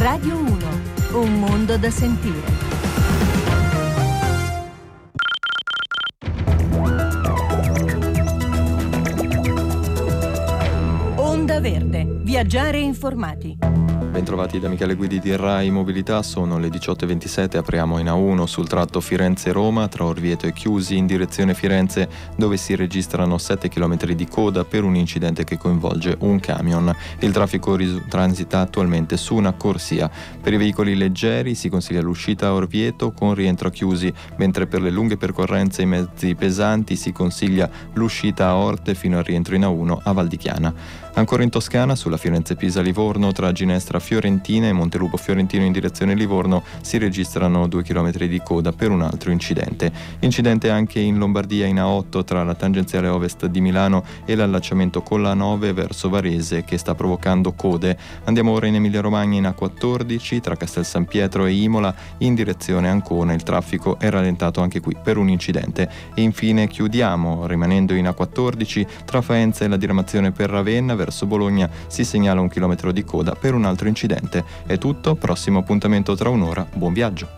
Radio 1, un mondo da sentire. Onda Verde, viaggiare informati. Bentrovati da Michele Guidi di Rai Mobilità, sono le 18.27, apriamo in A1 sul tratto Firenze-Roma tra Orvieto e Chiusi in direzione Firenze, dove si registrano 7 km di coda per un incidente che coinvolge un camion. Il traffico transita attualmente su una corsia. Per i veicoli leggeri si consiglia l'uscita a Orvieto con rientro a Chiusi, mentre per le lunghe percorrenze e i mezzi pesanti si consiglia l'uscita a Orte fino al rientro in A1 a Valdichiana. Ancora in Toscana, sulla Firenze-Pisa-Livorno, tra Ginestra Fiorentina e Montelupo Fiorentino in direzione Livorno, si registrano 2 km di coda per un altro incidente. Incidente anche in Lombardia in A8 tra la tangenziale ovest di Milano e l'allacciamento con la 9 verso Varese, che sta provocando code. Andiamo ora in Emilia-Romagna in A14 tra Castel San Pietro e Imola in direzione Ancona. Il traffico è rallentato anche qui per un incidente. E infine chiudiamo rimanendo in A14 tra Faenza e la diramazione per Ravenna verso Bologna, si segnala 1 chilometro di coda per un altro incidente. È tutto, prossimo appuntamento tra un'ora, buon viaggio.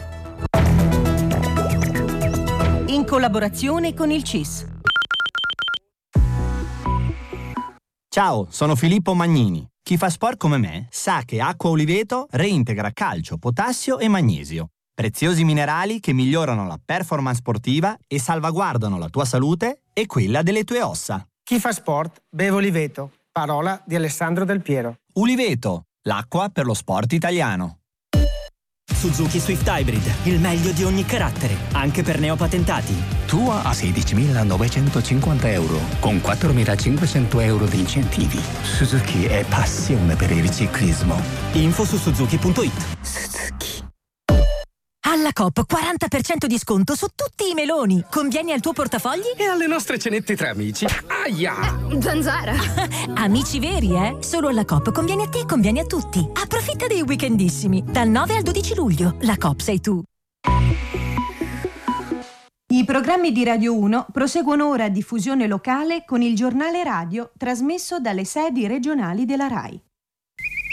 In collaborazione con il CIS. Ciao, sono Filippo Magnini. Chi fa sport come me sa che Acqua Oliveto reintegra calcio, potassio e magnesio, preziosi minerali che migliorano la performance sportiva e salvaguardano la tua salute e quella delle tue ossa. Chi fa sport beve Oliveto. Parola di Alessandro Del Piero. Uliveto, l'acqua per lo sport italiano. Suzuki Swift Hybrid, il meglio di ogni carattere, anche per neopatentati. Tua a 16.950 euro, con 4.500 euro di incentivi. Suzuki è passione per il ciclismo. Info su suzuki.it. Alla Coop 40% di sconto su tutti i meloni. Conviene al tuo portafogli? E alle nostre cenette tra amici. Aia! Zanzara! Amici veri, eh? Solo alla Coop conviene a te e conviene a tutti. Approfitta dei weekendissimi. Dal 9 al 12 luglio. La Coop sei tu. I programmi di Radio 1 proseguono ora a diffusione locale con il giornale radio trasmesso dalle sedi regionali della RAI.